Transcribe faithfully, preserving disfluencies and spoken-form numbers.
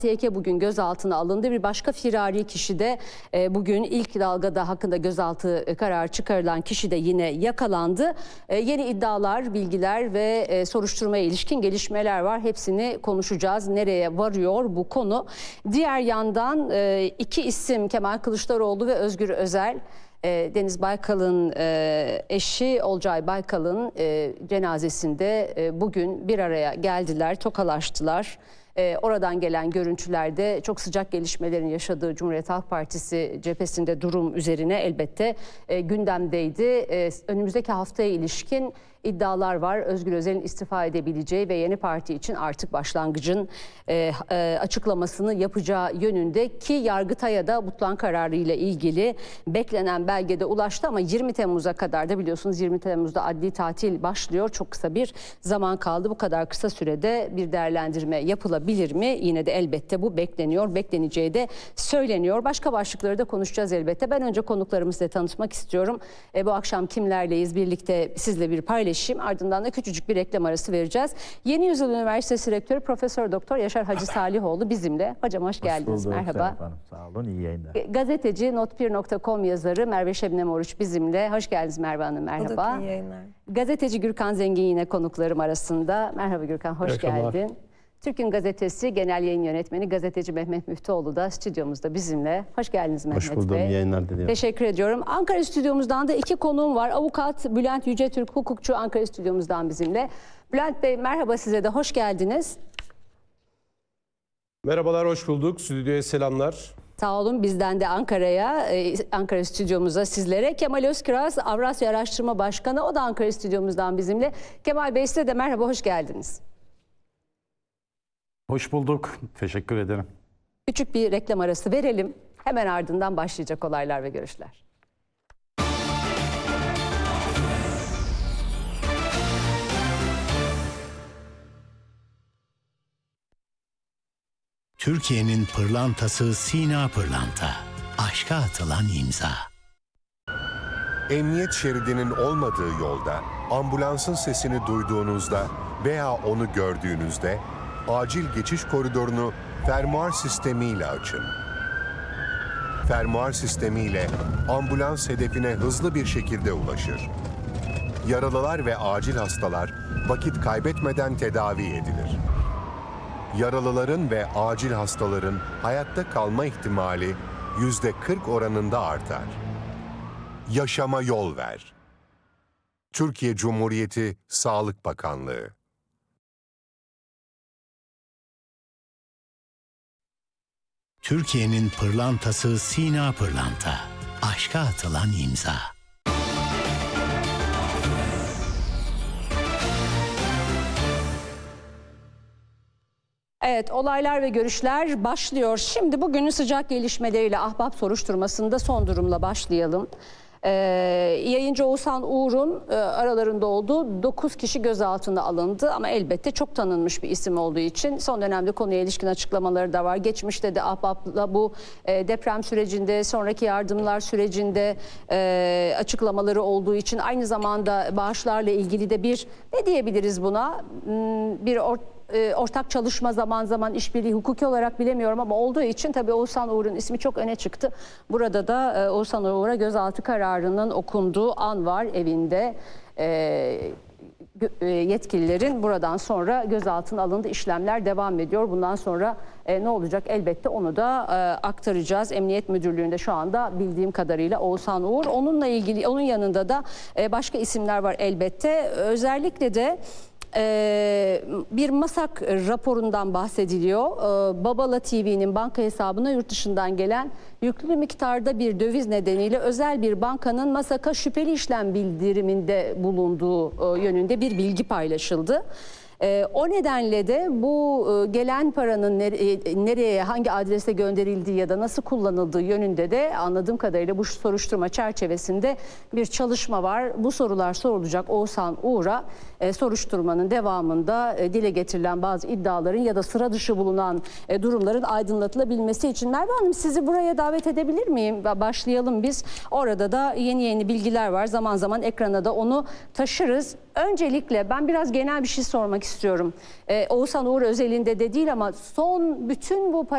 T K bugün gözaltına alındı. Bir başka firari kişi de e, bugün ilk dalgada hakkında gözaltı kararı çıkarılan kişi de yine yakalandı. E, yeni iddialar, bilgiler ve e, soruşturmaya ilişkin gelişmeler var. Hepsini konuşacağız. Nereye varıyor bu konu? Diğer yandan e, iki isim, Kemal Kılıçdaroğlu ve Özgür Özel, E, Deniz Baykal'ın e, eşi Olcay Baykal'ın e, cenazesinde e, bugün bir araya geldiler, tokalaştılar. E, oradan gelen görüntülerde çok sıcak gelişmelerin yaşadığı Cumhuriyet Halk Partisi cephesinde durum üzerine elbette e, gündemdeydi. E, önümüzdeki haftaya ilişkin iddialar var. Özgür Özel'in istifa edebileceği ve yeni parti için artık başlangıcın e, e, açıklamasını yapacağı yönünde, ki Yargıtay'a da butlan kararı ile ilgili beklenen belgede ulaştı ama yirmi Temmuz'a kadar da biliyorsunuz yirmi Temmuz'da adli tatil başlıyor. Çok kısa bir zaman kaldı. Bu kadar kısa sürede bir değerlendirme yapılabilir mi? Yine de elbette bu bekleniyor. Bekleneceği de söyleniyor. Başka başlıkları da konuşacağız elbette. Ben önce konuklarımızla tanıtmak istiyorum. E, bu akşam kimlerleyiz birlikte sizle bir paylaşım. Ardından da küçücük bir reklam arası vereceğiz. Yeni Yüzyıl Üniversitesi Rektörü Profesör Doktor Yaşar Hacı Salihoğlu bizimle. Hocam hoş, hoş geldiniz. Bulduk, merhaba. Efendim, sağ olun, iyi yayınlar. Gazeteci Notpir nokta com yazarı Merve Şebnem Oruç bizimle. Hoş geldiniz Merve Hanım, merhaba. Bulduk, iyi yayınlar. Gazeteci Gürkan Zengin yine konuklarım arasında. Merhaba Gürkan, hoş Merhabalar. geldin. Türk'ün gazetesi Genel Yayın Yönetmeni Gazeteci Mehmet Müftüoğlu da stüdyomuzda bizimle. Hoş geldiniz Mehmet Bey. Hoş buldum, iyi yayınlar diliyorum. Teşekkür ediyorum. Ankara stüdyomuzdan da iki konuğum var. Avukat Bülent Yücetürk, hukukçu, Ankara stüdyomuzdan bizimle. Bülent Bey merhaba, size de hoş geldiniz. Merhabalar, hoş bulduk. Stüdyoya selamlar. Sağ olun, bizden de Ankara'ya, Ankara stüdyomuza sizlere. Kemal Özkiraz, Avrasya Araştırma Başkanı, o da Ankara stüdyomuzdan bizimle. Kemal Bey size de merhaba, hoş geldiniz. Hoş bulduk. Teşekkür ederim. Küçük bir reklam arası verelim. Hemen ardından başlayacak olaylar ve görüşler. Türkiye'nin pırlantası Sina Pırlanta. Aşka atılan imza. Emniyet şeridinin olmadığı yolda ambulansın sesini duyduğunuzda veya onu gördüğünüzde acil geçiş koridorunu fermuar sistemiyle açın. Fermuar sistemiyle ambulans hedefine hızlı bir şekilde ulaşır. Yaralılar ve acil hastalar vakit kaybetmeden tedavi edilir. Yaralıların ve acil hastaların hayatta kalma ihtimali yüzde kırk oranında artar. Yaşama yol ver. Türkiye Cumhuriyeti Sağlık Bakanlığı. Türkiye'nin pırlantası Sina Pırlanta. Aşka atılan imza. Evet, olaylar ve görüşler başlıyor. Şimdi bugünün sıcak gelişmeleriyle Ahbap soruşturmasında son durumla başlayalım. Ee, yayıncı Oğuzhan Uğur'un e, aralarında olduğu dokuz kişi gözaltına alındı ama elbette çok tanınmış bir isim olduğu için son dönemde konuya ilişkin açıklamaları da var. Geçmişte de Ahbap'la bu e, deprem sürecinde, sonraki yardımlar sürecinde e, açıklamaları olduğu için aynı zamanda bağışlarla ilgili de bir, ne diyebiliriz buna, bir ortak ortak çalışma, zaman zaman işbirliği, hukuki olarak bilemiyorum ama olduğu için tabii Oğuzhan Uğur'un ismi çok öne çıktı. Burada da Oğuzhan Uğur'a gözaltı kararının okunduğu an var evinde. Yetkililerin buradan sonra gözaltına alındı, işlemler devam ediyor. Bundan sonra ne olacak elbette onu da aktaracağız. Emniyet Müdürlüğü'nde şu anda bildiğim kadarıyla Oğuzhan Uğur. Onunla ilgili, onun yanında da başka isimler var elbette. Özellikle de Ee, bir MASAK raporundan bahsediliyor. Ee, Babala T V'nin banka hesabına yurt dışından gelen yüklü miktarda bir döviz nedeniyle özel bir bankanın MASAK'a şüpheli işlem bildiriminde bulunduğu e, yönünde bir bilgi paylaşıldı. E, o nedenle de bu e, gelen paranın nereye, nereye, hangi adrese gönderildiği ya da nasıl kullanıldığı yönünde de anladığım kadarıyla bu soruşturma çerçevesinde bir çalışma var. Bu sorular sorulacak Oğuzhan Uğur'a. E, soruşturmanın devamında e, dile getirilen bazı iddiaların ya da sıra dışı bulunan e, durumların aydınlatılabilmesi için Merve Hanım, sizi buraya davet edebilir miyim? Başlayalım biz. Orada da yeni yeni bilgiler var. Zaman zaman ekrana da onu taşırız. Öncelikle ben biraz genel bir şey sormak istiyorum. Ee, Oğuzhan Uğur özelinde de değil ama son bütün bu